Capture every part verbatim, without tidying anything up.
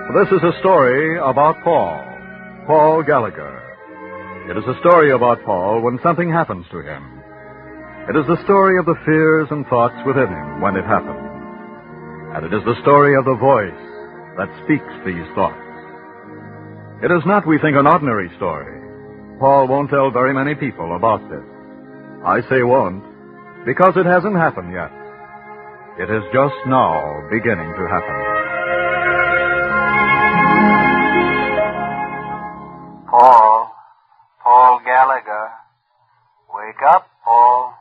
This is a story about Paul, Paul Gallagher. It is a story about Paul when something happens to him. It is the story of the fears and thoughts within him when it happens. And it is the story of the voice that speaks these thoughts. It is not, we think, an ordinary story. Paul won't tell very many people about this. I say won't, because it hasn't happened yet. It is just now beginning to happen. Paul, Paul Gallagher, wake up, Paul.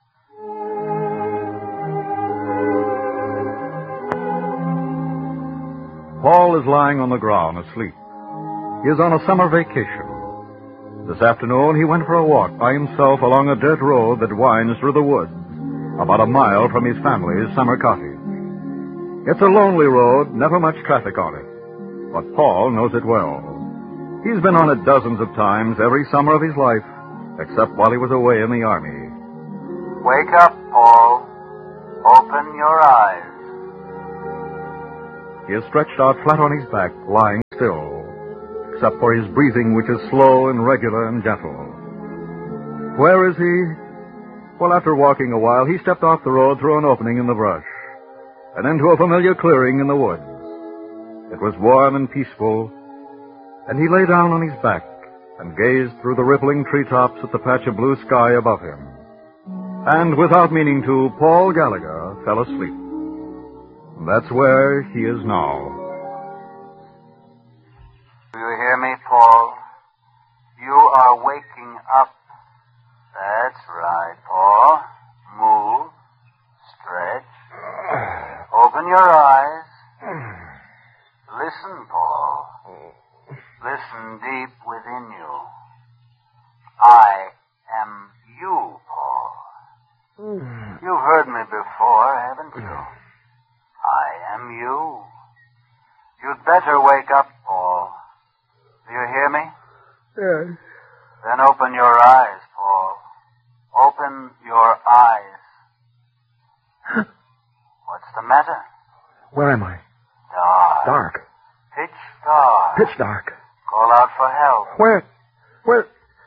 Paul is lying on the ground asleep. He is on a summer vacation. This afternoon he went for a walk by himself along a dirt road that winds through the woods, about a mile from his family's summer cottage. It's a lonely road, never much traffic on it, but Paul knows it well. He's been on it dozens of times every summer of his life, except while he was away in the army. Wake up, Paul. Open your eyes. He is stretched out flat on his back, lying still, except for his breathing, which is slow and regular and gentle. Where is he? Well, after walking a while, he stepped off the road through an opening in the brush and into a familiar clearing in the woods. It was warm and peaceful, and he lay down on his back and gazed through the rippling treetops at the patch of blue sky above him. And without meaning to, Paul Gallagher fell asleep. That's where he is now. Do you hear me, Paul? You are waking up. That's right, Paul. Move. Stretch. Open your eyes. Listen, Paul. Listen deep within you. I am you, Paul. You've heard me before, haven't you? I am you. You'd better wake up, Paul. Do you hear me? Yes. Then open your eyes, Paul. Open your eyes. What's the matter? Where am I? Dark. Dark. Pitch dark. Pitch dark. Call out for help. Where? Where?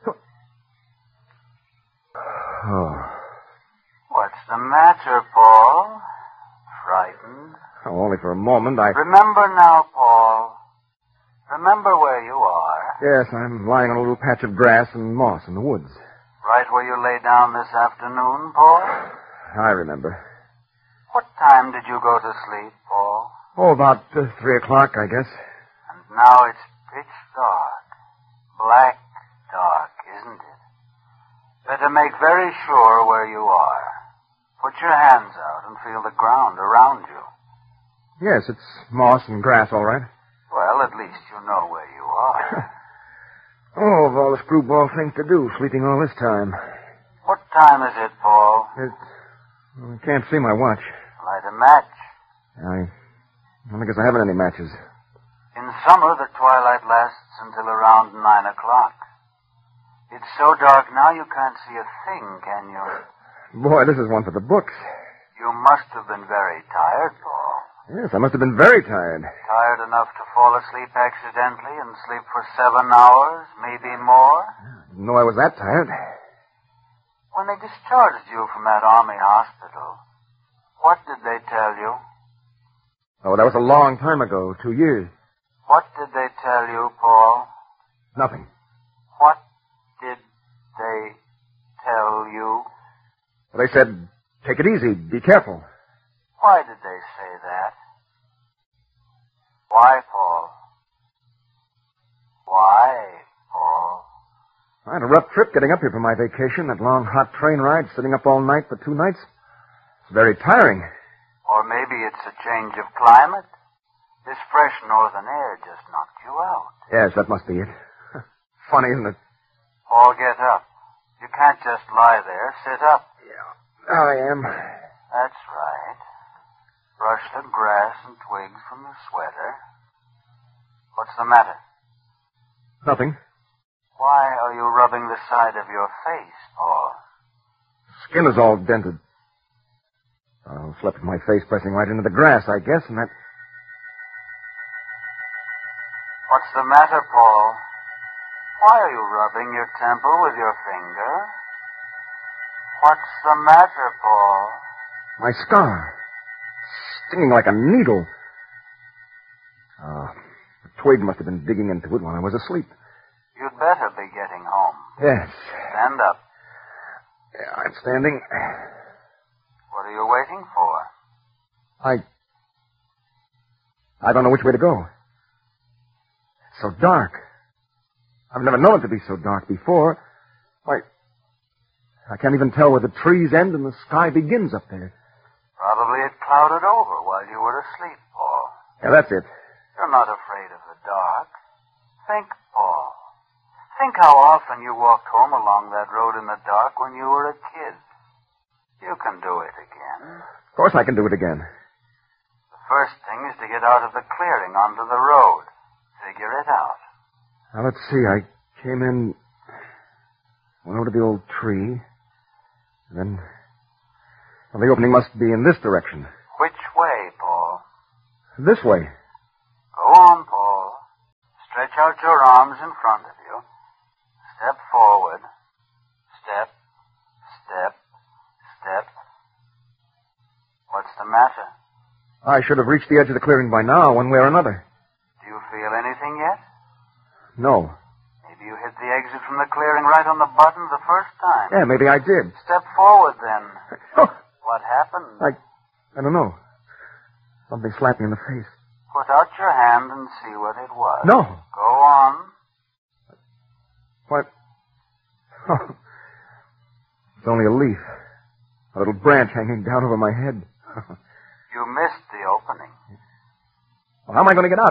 Oh. What's the matter, Paul? Frightened? Oh, only for a moment. I... Remember now, Paul. Remember where you are. Yes, I'm lying on a little patch of grass and moss in the woods. Right where you lay down this afternoon, Paul? I remember. What time did you go to sleep, Paul? Oh, about uh, three o'clock, I guess. And now it's pitch dark. Black dark, isn't it? Better make very sure where you are. Put your hands out and feel the ground around you. Yes, it's moss and grass, all right. Well, at least you know where you are. Oh, of all the screwball things to do, sleeping all this time. What time is it, Paul? It, I can't see my watch. Light a match. I, I don't guess I haven't any matches. In summer, the twilight lasts until around nine o'clock. It's so dark now you can't see a thing, can you? Boy, this is one for the books. You must have been very tired, Paul. Yes, I must have been very tired. Tired enough to fall asleep accidentally and sleep for seven hours, maybe more? I didn't know I was that tired. When they discharged you from that army hospital, what did they tell you? Oh, that was a long time ago, two years. What did they tell you, Paul? Nothing. What did they tell you? They said, take it easy, be careful. Why did they say that? Why, Paul? Why, Paul? I had a rough trip getting up here for my vacation, that long hot train ride, sitting up all night for two nights. It's very tiring. Or maybe it's a change of climate. This fresh northern air just knocked you out. Yes, that must be it. Funny, isn't it? Paul, get up. You can't just lie there. Sit up. Yeah, I am. That's right. Brush the grass and twigs from your sweater. What's the matter? Nothing. Why are you rubbing the side of your face, Paul? Skin is all dented. I slept with my face pressing right into the grass, I guess, and that... What's the matter, Paul? Why are you rubbing your temple with your finger? What's the matter, Paul? My scar. Stinging like a needle. Ah, the twig must have been digging into it while I was asleep. You'd better be getting home. Yes. Stand up. Yeah, I'm standing. What are you waiting for? I... I don't know which way to go. It's so dark. I've never known it to be so dark before. Why, I can't even tell where the trees end and the sky begins up there. Probably it clouded over while you were asleep, Paul. Yeah, that's it. You're not afraid of the dark. Think, Paul. Think how often you walked home along that road in the dark when you were a kid. You can do it again. Of course I can do it again. The first thing is to get out of the clearing onto the road. Figure it out. Now, let's see. I came in, went over to the old tree, and then... Well, the opening must be in this direction. Which way, Paul? This way. Go on, Paul. Stretch out your arms in front of you. Step forward. Step, step, step. What's the matter? I should have reached the edge of the clearing by now, one way or another. Do you feel anything yet? No. Maybe you hit the exit from the clearing right on the button the first time. Yeah, maybe I did. Step forward, then. Oh, What happened? I... I don't know. Something slapped me in the face. Put out your hand and see what it was. No. Go on. What? Oh. It's only a leaf. A little branch hanging down over my head. You missed the opening. Well, how am I going to get out?